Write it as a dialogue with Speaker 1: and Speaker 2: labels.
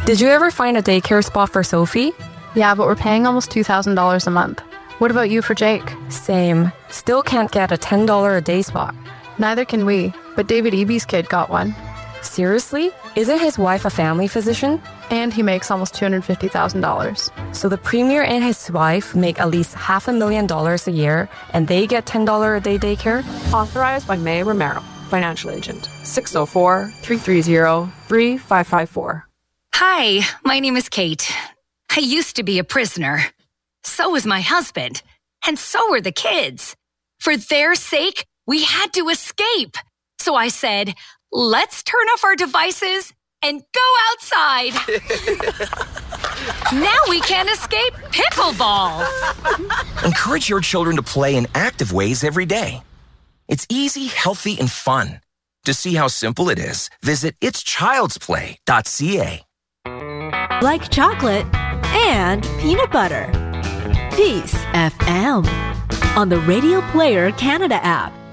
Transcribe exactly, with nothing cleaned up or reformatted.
Speaker 1: Did you ever find a daycare spot for Sophie?
Speaker 2: Yeah, but we're paying almost two thousand dollars a month. What about you for Jake?
Speaker 1: Same. Still can't get a ten dollars a day spot.
Speaker 2: Neither can we, but David Eby's kid got one.
Speaker 1: Seriously? Isn't his wife a family physician?
Speaker 2: And he makes almost two hundred fifty thousand dollars.
Speaker 1: So the premier and his wife make at least half a million dollars a year, and they get ten dollars a day daycare?
Speaker 3: Authorized by May Romero, financial agent. six oh four, three three zero, three five five four.
Speaker 4: Hi, my name is Kate. I used to be a prisoner. So was my husband. And so were the kids. For their sake, we had to escape. So I said, let's turn off our devices and go outside. Now we can escape pickleball.
Speaker 5: Encourage your children to play in active ways every day. It's easy, healthy, and fun. To see how simple it is, visit its childs play dot c a.
Speaker 6: Like chocolate and peanut butter. Peace F M on the Radio Player Canada app.